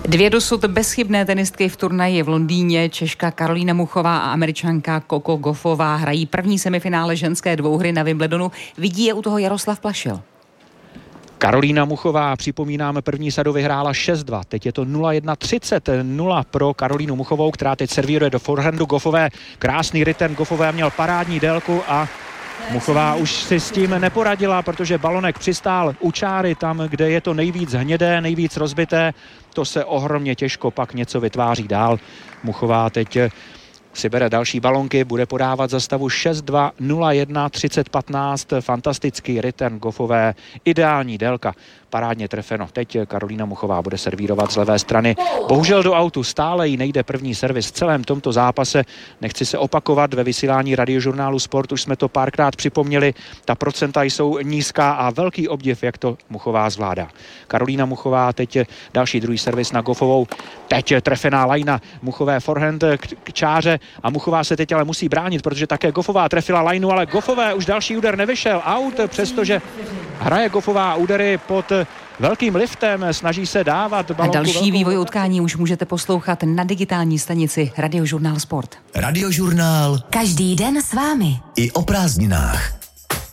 Dvě dosud bezchybné tenistky v turnaji v Londýně, Češka Karolína Muchová a Američanka Coco Gauffová, hrají první semifinále ženské dvouhry na Wimbledonu. Vidí je u toho Jaroslav Plašil. Karolína Muchová, připomínáme, první sadu vyhrála 6-2, teď je to 0-1, 30-0 pro Karolínu Muchovou, která teď servíruje do forehandu Gauffové. Krásný return, Gauffové měl parádní délku a Muchová už si s tím neporadila, protože balonek přistál u čáry, tam, kde je to nejvíc hnědé, nejvíc rozbité. To se ohromně těžko pak něco vytváří dál. Muchová teď si bere další balonky, bude podávat za stavu 6-2, 0-1, 30-15, fantastický return Gauffové, ideální délka, parádně trefeno. Teď Karolína Muchová bude servírovat z levé strany. Bohužel do autu stále jí nejde první servis v celém tomto zápase. Nechci se opakovat, ve vysílání Radiožurnálu Sport už jsme to párkrát připomněli. Ta procenta jsou nízká a velký obdiv, jak to Muchová zvládá. Karolína Muchová, teď další druhý servis na Gauffovou. Teď trefená lajna, Muchové forehand k čáře a Muchová se teď ale musí bránit, protože také Gauffová trefila lajnu, ale Gauffové už další úder nevyšel. Out, přestože hraje Gauffová údery pod velkým liftem, snaží se dávat balonku. A další vývoj utkání už můžete poslouchat na digitální stanici Radiožurnál Sport. Radiožurnál. Každý den s vámi. I o prázdninách.